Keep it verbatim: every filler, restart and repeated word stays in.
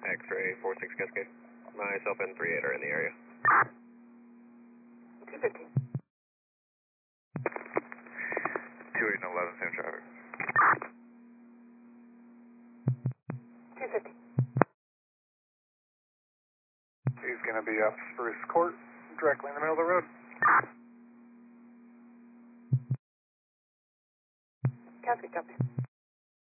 X-ray four six Cascade. Myself and three eight are in the area. two fifty. two eight and eleven, same traffic. two fifty. He's going to be up Spruce Court, directly in the middle of the